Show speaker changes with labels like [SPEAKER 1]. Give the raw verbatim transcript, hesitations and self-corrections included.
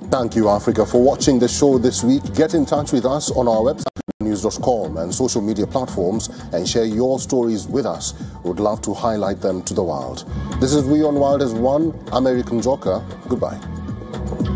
[SPEAKER 1] Thank you, Africa, for watching the show this week. Get in touch with us on our website, news dot com, and social media platforms and share your stories with us. We would love to highlight them to the world. This is We on Wild as One. I'm Eric Njoka. Goodbye.